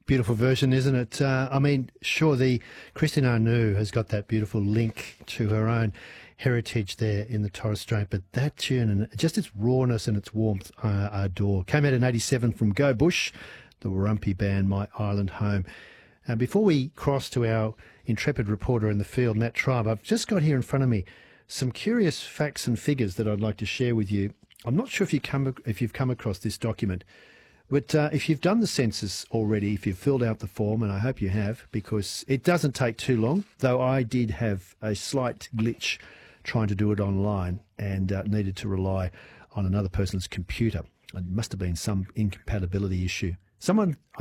beautiful version, isn't it? I mean, sure, the Christine Anu has got that beautiful link to her own heritage there in the Torres Strait, but that tune and just its rawness and its warmth, I adore. Came out in '87 from Go Bush, the Warumpi band, My Island Home. Before we cross to our intrepid reporter in the field, Matt Tribe, I've just got here in front of me some curious facts and figures that I'd like to share with you. I'm not sure if you've come across this document, but if you've done the census already, if you've filled out the form, and I hope you have, because it doesn't take too long, though I did have a slight glitch trying to do it online and needed to rely on another person's computer. It must have been some incompatibility issue. Someone